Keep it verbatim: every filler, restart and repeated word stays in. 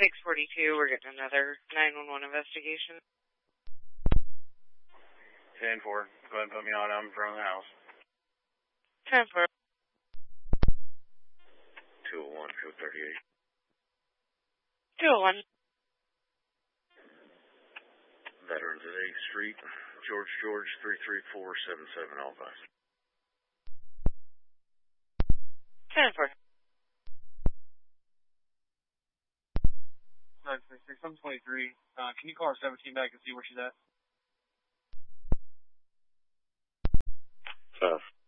six forty-two, we're getting another nine one one investigation. ten four, go ahead and put me on. I'm in front of the house. ten four. two oh one, two thirty-eight. two oh one. Veterans at eighth Street, George George, three three four seven seven, all five. ten four. nine six six, I'm twenty-three. Uh, can you call her seventeen back and see where she's at? Tough.